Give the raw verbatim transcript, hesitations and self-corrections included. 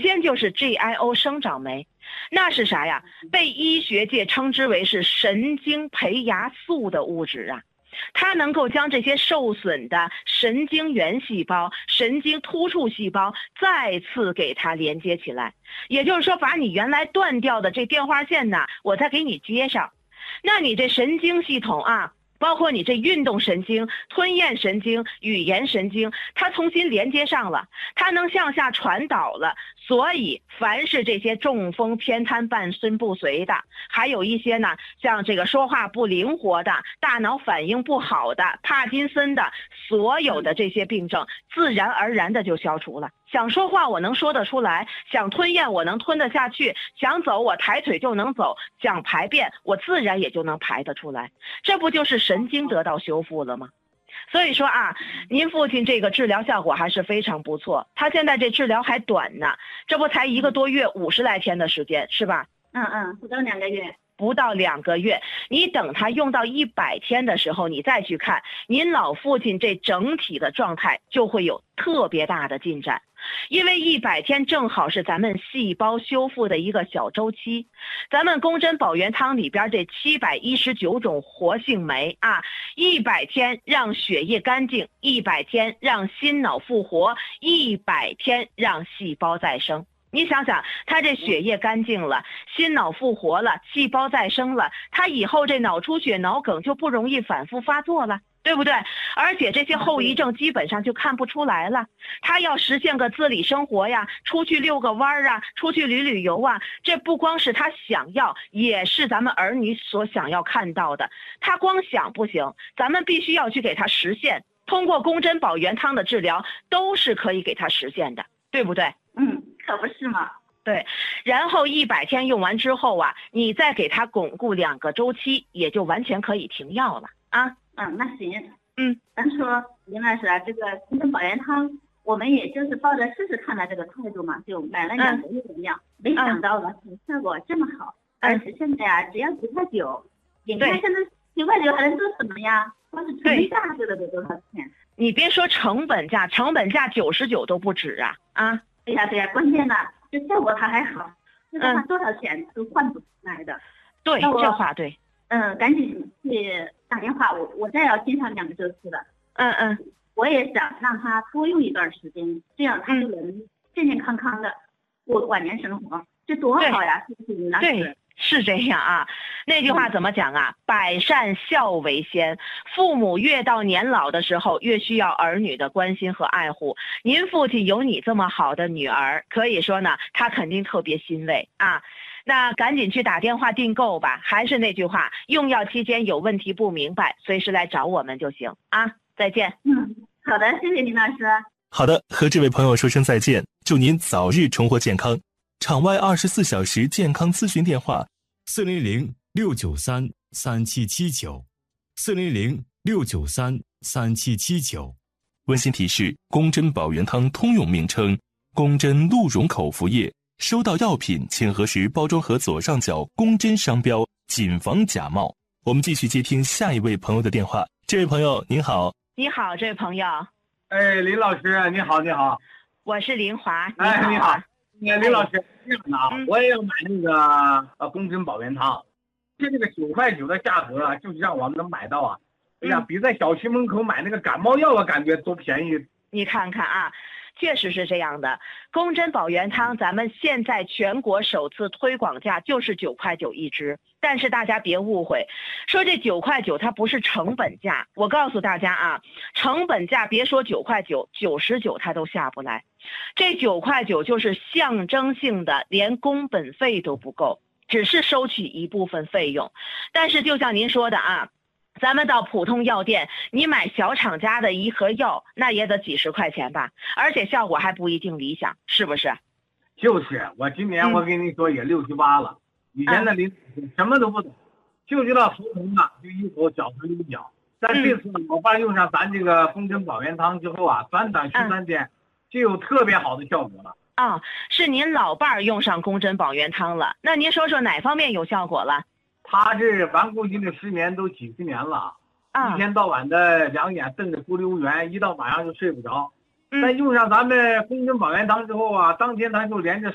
先就是 G I O 生长酶，那是啥呀？被医学界称之为是神经培芽素的物质啊。它能够将这些受损的神经元细胞、神经突触细胞再次给它连接起来，也就是说把你原来断掉的这电话线呢，我再给你接上。那你这神经系统啊，包括你这运动神经、吞咽神经、语言神经，它重新连接上了，它能向下传导了。所以凡是这些中风、偏瘫、半身不遂的，还有一些呢像这个说话不灵活的、大脑反应不好的、帕金森的，所有的这些病症自然而然的就消除了。想说话我能说得出来，想吞咽我能吞得下去，想走我抬腿就能走，想排便我自然也就能排得出来，这不就是神经得到修复了吗？所以说啊，您父亲这个治疗效果还是非常不错，他现在这治疗还短呢，这不才一个多月五十来天的时间是吧？ 嗯嗯，不到两个月。 不到两个月，你等他用到一百天的时候，你再去看您老父亲这整体的状态就会有特别大的进展。因为一百天正好是咱们细胞修复的一个小周期，咱们宫针保元汤里边这七百一十九种活性酶啊，一百天让血液干净，一百天让心脑复活，一百天让细胞再生。你想想，他这血液干净了，心脑复活了，细胞再生了，他以后这脑出血、脑梗就不容易反复发作了，对不对？而且这些后遗症基本上就看不出来了。他要实现个自理生活呀，出去遛个弯儿啊，出去旅旅游啊，这不光是他想要，也是咱们儿女所想要看到的。他光想不行，咱们必须要去给他实现。通过宫针保元汤的治疗，都是可以给他实现的，对不对？ 嗯，可不是嘛。 对，然后一百天用完之后啊，你再给他巩固两个周期，也就完全可以停药了啊。 嗯，那行。 嗯， 咱说林老师啊，这个宫针保元汤，我们也就是抱着试试看的这个态度嘛，就买了两个月的药，嗯、没想到呢，效果这么好，嗯、而且现在啊，只要九块九，你看现在九块九还能做什么呀？光是成本价这个得多少钱？ 你别说成本价，成本价九十九都不止啊啊！ 对呀对呀，关键呢，这效果它还好，这个花多少钱都换不来的。 对，这话对。 嗯，赶紧去打电话，我我再要经常两个周期的。 嗯嗯， 我也想让他多用一段时间，这样他就能健健康康的过晚年生活，这多好呀！是不是林老师？ 对，是这样啊。那句话怎么讲啊？百善孝为先，父母越到年老的时候，越需要儿女的关心和爱护。您父亲有你这么好的女儿，可以说呢，他肯定特别欣慰啊。那赶紧去打电话订购吧。还是那句话，用药期间有问题不明白，随时来找我们就行啊。再见。 嗯，好的，谢谢林老师。 好的，和这位朋友说声再见，祝您早日重获健康。场外二十四小时健康咨询电话：四零零六九三三七七九，四零零六九三三七七九。温馨提示：宫针保元汤通用名称：宫针鹿茸口服液。收到药品，请核实包装盒左上角宫针商标，谨防假冒。我们继续接听下一位朋友的电话。这位朋友您好。 你好，这位朋友。 哎，林老师，你好，你好。 我是林华。 哎，你好。哎，林老师，这样的啊，嗯、我也要买那个呃宫针保元汤。这这个九块九的价格啊，就是让我们能买到啊。哎呀，嗯、比在小区门口买那个感冒药，我感觉都便宜。 你看看啊。确实是这样的，宫针保元汤咱们现在全国首次推广价就是九块九一支，但是大家别误会，说这九块九它不是成本价，我告诉大家啊，成本价别说九块九，九十九它都下不来，这九块九就是象征性的，连工本费都不够，只是收取一部分费用，但是就像您说的啊。咱们到普通药店，你买小厂家的一盒药，那也得几十块钱吧，而且效果还不一定理想，是不是？ 就是我今年我跟你说也六十八了，以前的林什么都不懂，就知道头疼啊，就一口脚疼一脚。但这次老伴用上咱这个宫针保元汤之后啊，短短十三天就有特别好的效果了。 啊、哦，是您老伴儿用上宫针保元汤了，那您说说哪方面有效果了？ 他是顽固性的失眠都几十年了， 啊、 一天到晚的两眼瞪着咕溜圆，一到晚上就睡不着。 嗯、 但用上咱们宫针保元汤之后啊，当天他就连着